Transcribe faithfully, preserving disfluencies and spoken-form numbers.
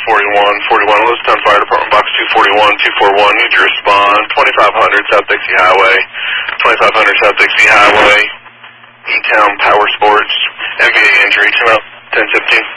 forty-one, forty-one, Elizabethtown Fire Department, box two forty-one, two forty-one, need to respond, twenty-five hundred South Dixie Highway, twenty-five hundred South Dixie Highway, E-Town Power Sports, M V A injury, come out, ten fifteen.